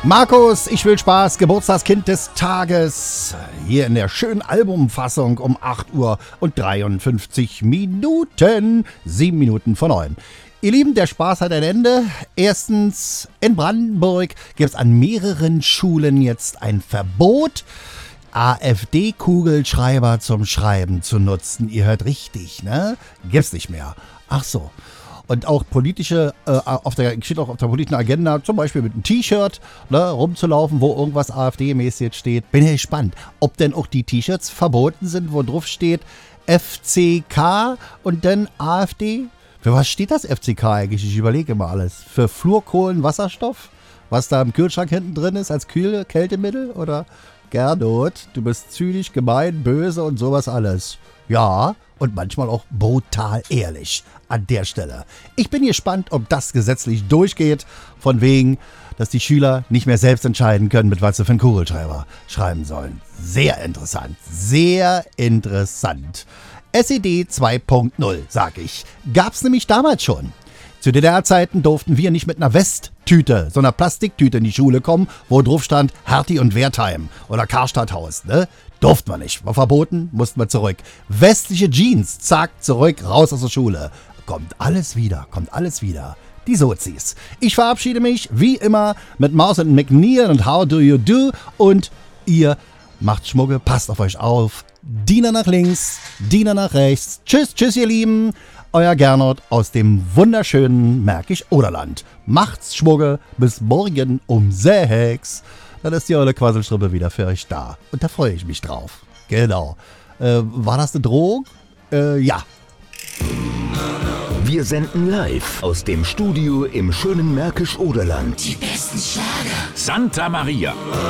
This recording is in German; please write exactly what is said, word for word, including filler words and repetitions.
Markus, ich will Spaß, Geburtstagskind des Tages. Hier in der schönen Albumfassung um acht Uhr und dreiundfünfzig Minuten. Sieben Minuten vor neun. Ihr Lieben, der Spaß hat ein Ende. Erstens, in Brandenburg gibt es an mehreren Schulen jetzt ein Verbot, AfD-Kugelschreiber zum Schreiben zu nutzen. Ihr hört richtig, ne? Gibt's nicht mehr. Ach so. Und auch politische, äh, auf der, steht auch auf der politischen Agenda, zum Beispiel mit einem T-Shirt, ne, rumzulaufen, wo irgendwas AfD-mäßig steht. Bin ja gespannt, ob denn auch die T-Shirts verboten sind, wo drauf steht F C K und dann AfD. Für was steht das F C K eigentlich? Ich überlege mal alles. Für Fluorkohlenwasserstoff? Was da im Kühlschrank hinten drin ist als Kühl- Kältemittel? Oder Gernot, du bist zynisch, gemein, böse und sowas alles. Ja, und manchmal auch brutal ehrlich an der Stelle. Ich bin gespannt, ob das gesetzlich durchgeht, von wegen, dass die Schüler nicht mehr selbst entscheiden können, mit was sie für einen Kugelschreiber schreiben sollen. Sehr interessant, sehr interessant. S E D zwei Punkt null, sag ich. Gab's nämlich damals schon. Zu D D R-Zeiten durften wir nicht mit einer Westtüte, so einer Plastiktüte in die Schule kommen, wo drauf stand Hertie und Wertheim oder Karstadthaus, ne? Durften wir nicht. War verboten, mussten wir zurück. Westliche Jeans, zack, zurück, raus aus der Schule. Kommt alles wieder, kommt alles wieder. Die Sozis. Ich verabschiede mich, wie immer, mit Mouse und McNeil und How Do You Do. Und ihr macht Schmucke, passt auf euch auf. Diener nach links, Diener nach rechts. Tschüss, tschüss, ihr Lieben. Euer Gernot aus dem wunderschönen Märkisch-Oderland. Macht's Schmucke, bis morgen um sechs. Dann ist die eure Quasselstrippe wieder für euch da. Und da freue ich mich drauf. Genau. Äh, war das eine Drohung? Äh, ja. Wir senden live aus dem Studio im schönen Märkisch-Oderland. Die besten Schlager. Santa Maria.